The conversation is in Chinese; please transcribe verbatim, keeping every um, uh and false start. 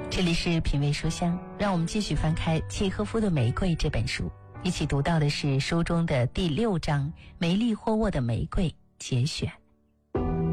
这里是品味书香，让我们继续翻开契诃夫的《玫瑰》这本书，一起读到的是书中的第六章《梅丽霍沃的玫瑰》节选。